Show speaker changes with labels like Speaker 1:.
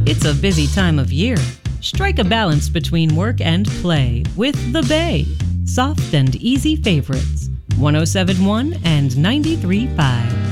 Speaker 1: It's a busy time of year. Strike a balance between work and play with The Bay. Soft and easy favorites. 107.1 and 93.5.